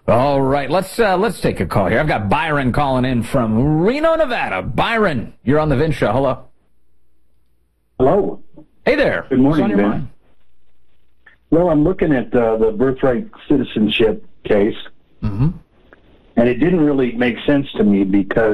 All right, let's take a call here. I've got Byron calling in from Reno, Nevada. Byron, you're on the Vince Show. Hello. Hello. Hey there. Good morning, What's on your Vince. mind? Well, I'm looking at the birthright citizenship case, Mm-hmm. and it didn't really make sense to me because